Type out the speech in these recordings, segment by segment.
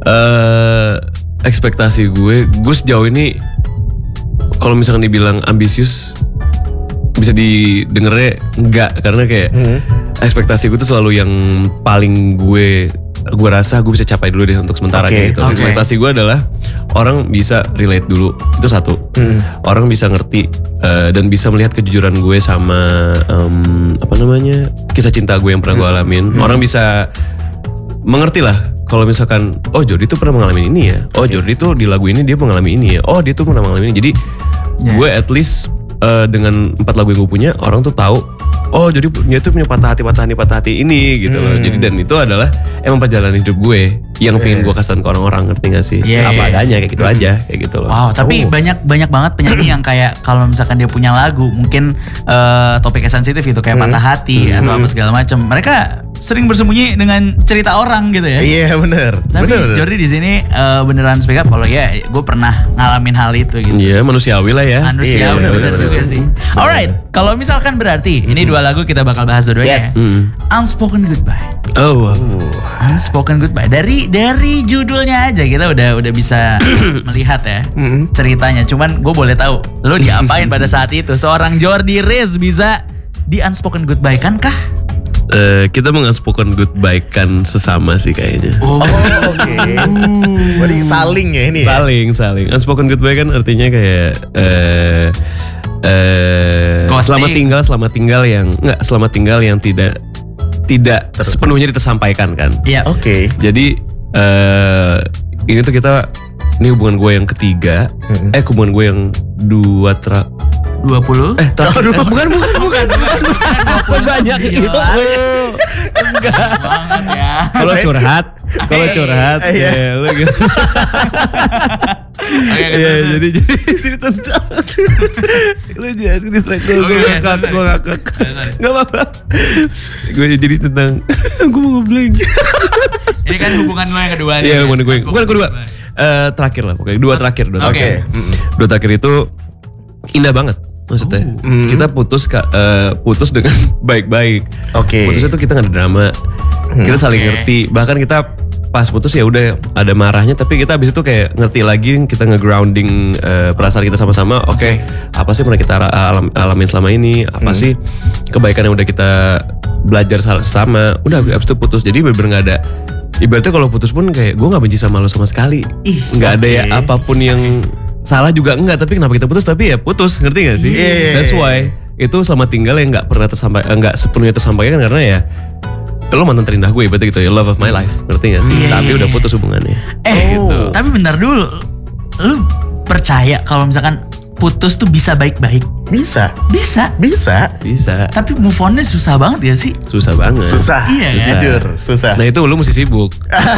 Ekspektasi gue sejauh ini kalau misalkan dibilang ambisius bisa didengarnya enggak, karena kayak ekspektasi gue tuh selalu yang paling gue rasa gue bisa capai dulu deh untuk sementara kayak gitu. Ekspektasi gue adalah orang bisa relate dulu, itu satu. Orang bisa ngerti dan bisa melihat kejujuran gue sama kisah cinta gue yang pernah gue alamin. Orang bisa mengerti lah. Kalau misalkan, oh Jordi tuh pernah mengalami ini ya. Oh Jordi tuh di lagu ini dia mengalami ini ya. Oh dia tuh pernah mengalami ini. Jadi gue at least dengan 4 lagu yang gue punya, orang tuh tahu. Oh jadi dia tuh punya patah hati ini gitu loh. Jadi dan itu adalah emang perjalanan hidup gue yang pengen gue kasih ke orang-orang, ngerti gak sih? Apa adanya kayak gitu aja, kayak gitu loh. Wow, tapi banyak banget penyanyi yang kayak kalau misalkan dia punya lagu mungkin topiknya sensitif gitu kayak patah hati atau apa segala macam. Mereka sering bersembunyi dengan cerita orang gitu ya. Iya benar. Tapi Jordi di sini beneran speak up kalau ya gue pernah ngalamin hal itu gitu. Iya manusiawi lah ya. Manusiawi bener juga sih. Alright, kalau misalkan berarti ini 2 lagu kita bakal bahas dua-duanya. Yes. Unspoken Goodbye. Oh, Unspoken Goodbye. Dari judulnya aja kita udah bisa melihat ya ceritanya. Cuman gue boleh tahu lo diapain pada saat itu? Seorang Jordi Riz bisa di Unspoken Goodbye kan kah? Kita mengunspoken goodbye kan sesama sih kayaknya. Oke. Berarti saling ya ini ya? Saling. Unspoken goodbye kan artinya kayak selamat tinggal yang tidak sepenuhnya tersampaikan kan. Iya. Oke. Jadi ini tuh ini hubungan gue yang ketiga, hubungan gue yang 20. Bukan. Banyak gitu. Enggak. Banget ya. Kalau curhat, ya lu gitu. Iya, jadi tentang lu jadi distract gue ngakak. Enggak apa-apa. Gue jadi tentang gue mau ngeblank. Ini kan hubungan lo yang kedua nih. Iya, hubungan gue. Bukan kedua. Terakhir lah pokoknya. Dua terakhir. Dua terakhir itu indah banget. Maksudnya kita putus dengan baik-baik. Putusnya tuh kita nggak ada drama, kita saling ngerti. Bahkan kita pas putus ya udah ada marahnya, tapi kita abis itu kayak ngerti lagi, kita nge-grounding perasaan kita sama-sama. Oke, apa sih pernah kita alamin selama ini? Apa sih kebaikan yang udah kita belajar sama? Udah abis itu putus. Jadi bener-bener nggak ada. Ibaratnya kalau putus pun kayak gue nggak benci sama lo sama sekali. Nggak ada ya apapun yang salah juga enggak, tapi kenapa kita putus? Tapi ya putus, ngerti gak sih? That's why itu selamat tinggal yang nggak pernah nggak sepenuhnya tersampaikan karena ya lo mantan terindah gue, berarti gitu ya, love of my life, ngerti gak sih? Tapi udah putus hubungannya. Gitu. Tapi bentar dulu, lu percaya kalau misalkan putus tuh bisa baik-baik? Bisa. Tapi move on-nya susah banget ya sih? Susah banget. Iya, jujur, susah. Nah itu lu mesti sibuk.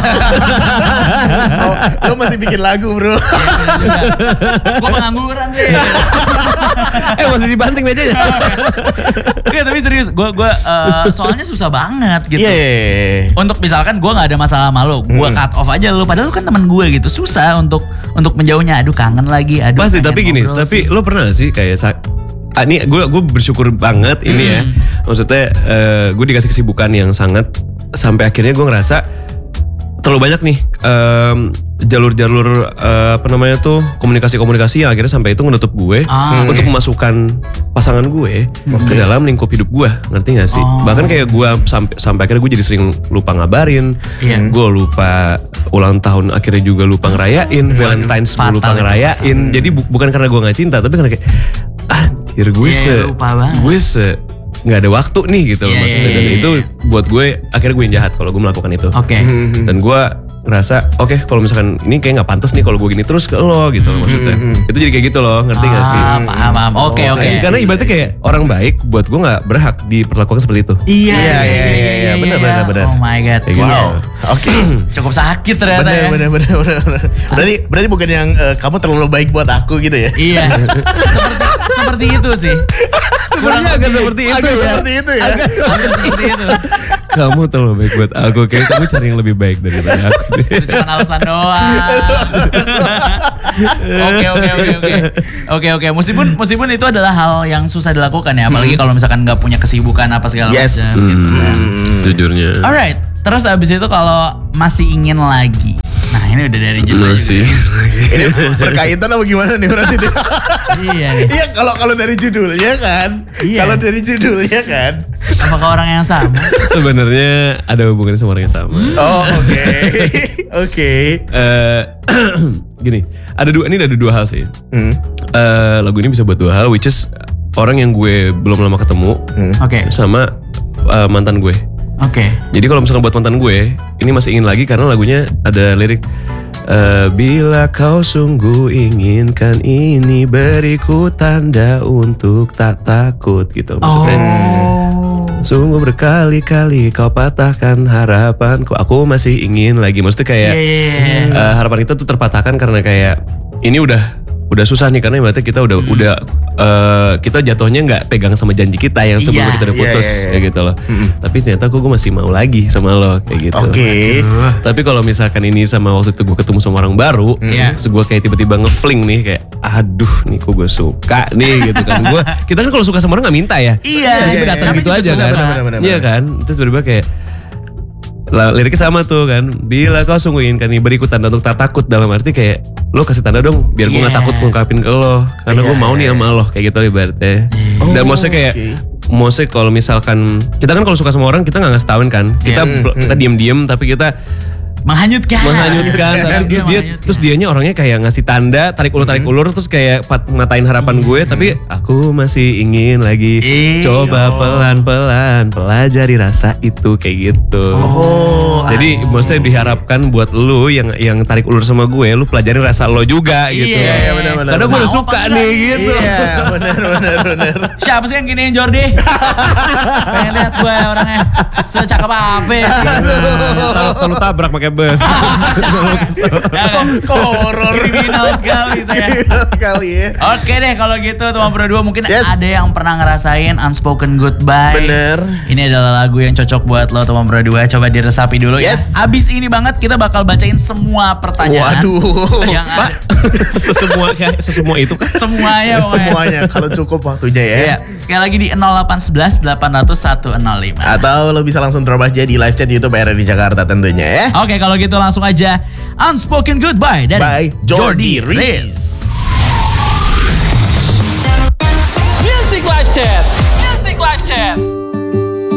Lo masih bikin lagu bro. Gue pengangguran deh. Masih dibanting mejanya. Oke, tapi serius, gue soalnya susah banget gitu. Untuk misalkan gue nggak ada masalah sama lo, gue cut off aja lo, padahal lo kan teman gue gitu. Susah untuk menjauhnya. Aduh kangen lagi. Pasti, tapi gini, tapi lo pernah gak sih kayak ini gue bersyukur banget ini ya. Maksudnya gue dikasih kesibukan yang sangat sampai akhirnya gue ngerasa terlalu banyak nih jalur-jalur komunikasi yang akhirnya sampai itu menutup gue untuk memasukkan pasangan gue ke dalam lingkup hidup gue, ngerti gak sih? Bahkan kayak gue sampai akhirnya gue jadi sering lupa ngabarin, gue lupa ulang tahun, akhirnya juga lupa ngerayain, Valentine's gue lupa ngerayain. Jadi bukan karena gue gak cinta, tapi karena kayak anjir gue nggak ada waktu nih gitu loh maksudnya. Dan itu buat gue akhirnya gue yang jahat kalau gue melakukan itu. Dan gue ngerasa kalau misalkan ini kayak nggak pantas nih kalau gue gini terus ke lo gitu loh maksudnya. Itu jadi kayak gitu loh, ngerti nggak sih? Paham. Oke. Karena ibaratnya kayak orang baik buat gue nggak berhak diperlakukan seperti itu. Iya, benar. Oh my god. Wow. Oke. Cukup sakit ternyata. Benar. Berarti bukan yang kamu terlalu baik buat aku gitu ya? Iya. Seperti itu sih. Sebenarnya agak seperti itu ya. Kamu terlalu baik buat aku, kayak kamu cari yang lebih baik daripada aku. Itu cuma alasan doang. Oke. Meskipun itu adalah hal yang susah dilakukan ya, apalagi kalau misalkan nggak punya kesibukan apa segala macam gitu kan. Jujurnya. Alright. Terus abis itu kalau masih ingin lagi, Nah ini udah dari judulnya. Masih. Ini berkaitan apa gimana nih berarti? Iya nih. Iya kalau dari judulnya kan. Iya. Kalau dari judulnya kan. Apakah orang yang sama? Sebenarnya ada hubungannya sama orang yang sama. Oh oke. Oke. Gini, ada dua hal sih. Lagu ini bisa buat dua hal, which is orang yang gue belum lama ketemu Oke. sama mantan gue. Oke. Jadi kalau misalkan buat mantan gue, ini masih ingin lagi karena lagunya ada lirik bila kau sungguh inginkan ini, beriku tanda untuk tak takut gitu. Maksudnya sungguh berkali-kali kau patahkan harapanku, aku masih ingin lagi. Maksudnya kayak harapan kita tuh terpatahkan karena kayak ini udah susah nih, karena berarti kita udah kita jatuhnya nggak pegang sama janji kita yang sebelumnya kita udah putus kayak gitu loh. Tapi ternyata gue masih mau lagi sama lo kayak gitu. Oke. Tapi kalau misalkan ini sama waktu itu gue ketemu sama orang baru, terus gue kayak tiba-tiba ngefling nih kayak, aduh nih kok gue suka nih gitu kan. Kita kan kalau suka sama orang nggak minta ya. Iya. Tiba-tiba datang Tapi gitu aja kan. benar. Iya kan. Terus tiba-tiba kayak liriknya sama tuh kan, bila kau sungguh inginkan nih, beriku tanda untuk tak takut, dalam arti kayak lo kasih tanda dong biar gue gak takut ngungkapin ke lo, karena gue mau nih sama lo kayak gitu ibaratnya. Dan maksudnya kayak maksudnya kalau misalkan kita kan kalau suka sama orang kita gak ngasih tauin kan, kita diem-diem tapi kita menghanyutkan tapi terus dianya orangnya kayak ngasih tanda tarik ulur terus kayak ngatain harapan gue, tapi aku masih ingin lagi, coba pelan-pelan pelajari rasa itu kayak gitu. Jadi maksudnya diharapkan buat lu yang tarik ulur sama gue, lu pelajari rasa lo juga gitu. Iya, benar. Karena gue udah suka nih gitu. Iya, benar. Siapa sih yang giniin Jordi? Pengen lihat gue orangnya secakep apa ya? Kalau tabrak pakai bus. Kok horor. Kriminal sekali saya. Kriminal sekali ya. Oke deh kalau gitu teman berdua mungkin ada yang pernah ngerasain unspoken goodbye. Bener. Ini adalah lagu yang cocok buat lo teman berdua. Coba diresapi dulu ya. Abis ini banget kita bakal bacain semua pertanyaan. Waduh. Yang ada. Sesemua itu kan. Semuanya pokoknya. Semuanya kalau cukup waktunya ya. Iya. Sekali lagi di 0811 800 105. Atau lo bisa langsung drop aja di live chat YouTube RRI Jakarta tentunya ya. Oke kalau gitu langsung aja Unspoken Goodbye dari By Jordi Riz. Music Live Chat.